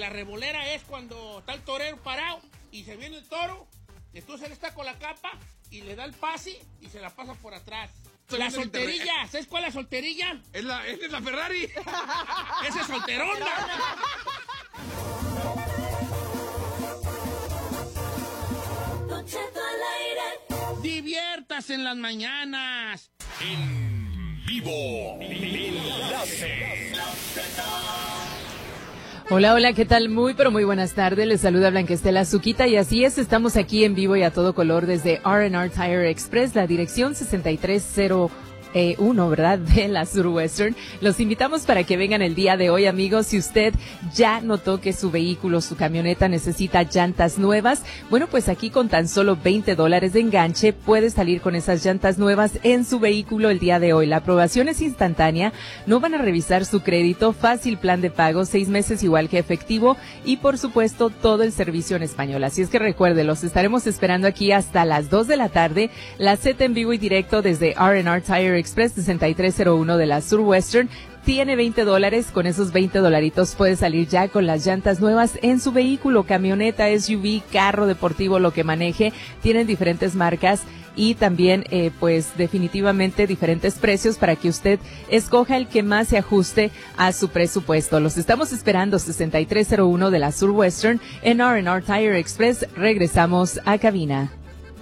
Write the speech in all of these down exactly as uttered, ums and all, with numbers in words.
revolera es cuando está el torero parado y se viene el toro, entonces él está con la capa y le da el pase y se la pasa por atrás. La solterilla, ¿sabes cuál es la solterilla? Es la, es la Ferrari. Esa es solterona. Diviértase en las mañanas. En vivo. Enlace. Hola, hola, ¿qué tal? Muy, pero muy buenas tardes. Les saluda Blanquestela Zuquita y así es, estamos aquí en vivo y a todo color desde R and R Tire Express, la dirección sesenta y tres cero uno, ¿verdad? De la Surwestern. Los invitamos para que vengan el día de hoy, amigos. Si usted ya notó que su vehículo, su camioneta necesita llantas nuevas, bueno, pues aquí con tan solo veinte dólares de enganche puede salir con esas llantas nuevas en su vehículo el día de hoy. La aprobación es instantánea, no van a revisar su crédito, fácil plan de pago, seis meses igual que efectivo y por supuesto todo el servicio en español. Así es que recuerde, los estaremos esperando aquí hasta las dos de la tarde, la Z en vivo y directo desde R and R Tire Express sesenta y tres cero uno de la Surwestern. Tiene veinte dólares, con esos veinte dolaritos puede salir ya con las llantas nuevas en su vehículo, camioneta, S U V, carro deportivo, lo que maneje. Tienen diferentes marcas y también eh, pues definitivamente diferentes precios para que usted escoja el que más se ajuste a su presupuesto. Los estamos esperando, sesenta y tres cero uno de la Surwestern en R and R Tire Express. Regresamos a cabina.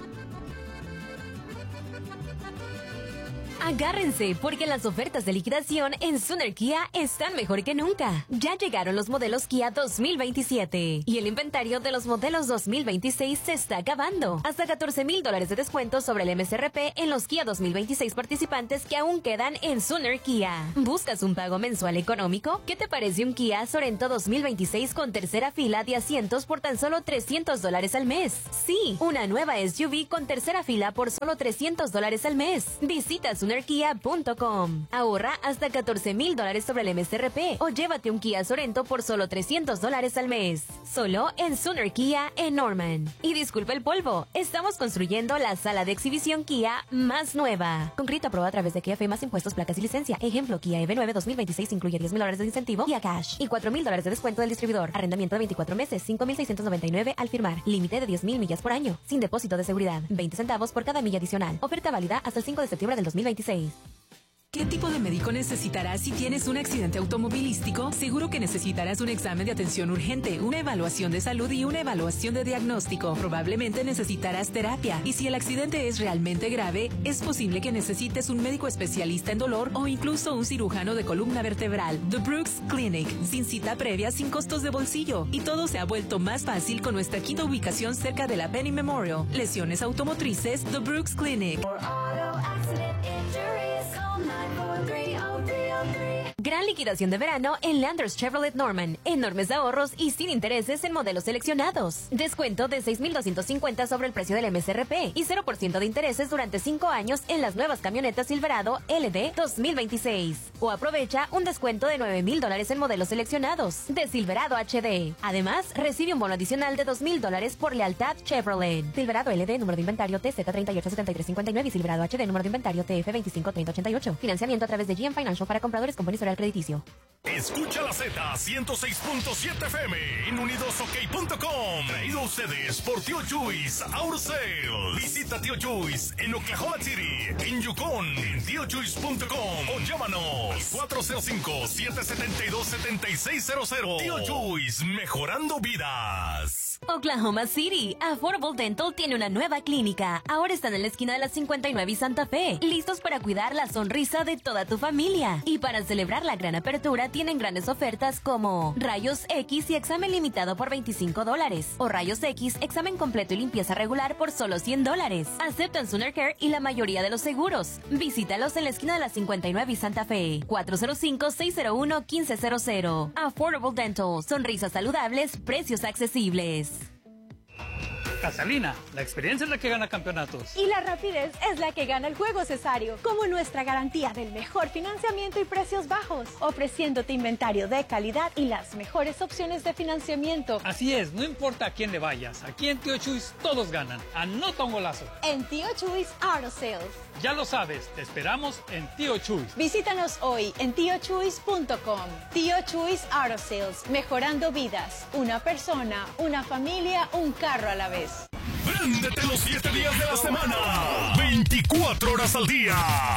Agárrense, porque las ofertas de liquidación en Sooner Kia están mejor que nunca. Ya llegaron los modelos Kia dos mil veintisiete y el inventario de los modelos dos mil veintiséis se está acabando. Hasta catorce mil dólares de descuento sobre el M S R P en los Kia dos mil veintiséis participantes que aún quedan en Sooner Kia. ¿Buscas un pago mensual económico? ¿Qué te parece un Kia Sorento dos mil veintiséis con tercera fila de asientos por tan solo trescientos dólares al mes? Sí, una nueva S U V con tercera fila por solo trescientos dólares al mes. Visita Sooner Kia punto com. Ahorra hasta catorce mil dólares sobre el M S R P o llévate un Kia Sorento por solo trescientos dólares al mes. Solo en Sooner Kia en Norman. Y disculpa el polvo, estamos construyendo la sala de exhibición Kia más nueva. Con crédito aprobado a través de Kia F más impuestos, placas y licencia. Ejemplo, Kia E V nueve dos mil veintiséis incluye diez mil dólares de incentivo Kia Cash y cuatro mil dólares de descuento del distribuidor. Arrendamiento de veinticuatro meses, cinco mil seiscientos noventa y nueve al firmar. Límite de diez mil millas por año. Sin depósito de seguridad. veinte centavos por cada milla adicional. Oferta válida hasta el cinco de septiembre del dos mil veintiséis. ¿Qué tipo de médico necesitarás si tienes un accidente automovilístico? Seguro que necesitarás un examen de atención urgente, una evaluación de salud y una evaluación de diagnóstico. Probablemente necesitarás terapia. Y si el accidente es realmente grave, es posible que necesites un médico especialista en dolor o incluso un cirujano de columna vertebral. The Brooks Clinic, sin cita previa, sin costos de bolsillo. Y todo se ha vuelto más fácil con nuestra quinta ubicación cerca de la Penny Memorial. Lesiones automotrices, The Brooks Clinic. Gran liquidación de verano en Landers Chevrolet Norman. Enormes ahorros y sin intereses en modelos seleccionados. Descuento de seis mil doscientos cincuenta sobre el precio del M S R P y cero por ciento de intereses durante cinco años en las nuevas camionetas Silverado L D dos mil veintiséis. O aprovecha un descuento de nueve mil dólares en modelos seleccionados de Silverado H D. Además, recibe un bono adicional de dos mil dólares por lealtad Chevrolet. Silverado L D, número de inventario T Z treinta y ocho setenta y tres cincuenta y nueve y Silverado H D, número de inventario T F veinticinco treinta ochenta y ocho. Financiamiento a través de G M Financial para compradores con buen historial crediticio. Escucha la Z ciento seis punto siete F M en unidos ok punto com. Traído a ustedes por Tío Chuys Auto Sale. Visita Tío Chuys en Oklahoma City, en Yukon, en tío chuys punto com o llámanos cuatro cero cinco, siete siete dos, siete seis cero cero. Tío Chuys, mejorando vidas. Oklahoma City, Affordable Dental tiene una nueva clínica. Ahora están en la esquina de la cincuenta y nueve y Santa Fe, listos para cuidar la sonrisa de toda tu familia. Y para celebrar la gran apertura, tienen grandes ofertas como Rayos X y examen limitado por veinticinco dólares. O Rayos X, examen completo y limpieza regular por solo cien dólares. Aceptan Sooner Care y la mayoría de los seguros. Visítalos en la esquina de la cincuenta y nueve y Santa Fe. cuatro cero cinco, seis cero uno, uno cinco cero cero. Affordable Dental. Sonrisas saludables, precios accesibles. Catalina, la experiencia es la que gana campeonatos. Y la rapidez es la que gana el juego, Cesario. Como nuestra garantía del mejor financiamiento y precios bajos, ofreciéndote inventario de calidad y las mejores opciones de financiamiento. Así es, no importa a quién le vayas, aquí en Tío Chuys todos ganan. Anota un golazo. En Tío Chuys Auto Sales. Ya lo sabes, te esperamos en Tío Chuys. Visítanos hoy en tío chuys punto com. Tío Chuys Auto Sales, mejorando vidas. Una persona, una familia, un carro a la vez. Préndete los siete días de la semana, veinticuatro horas al día.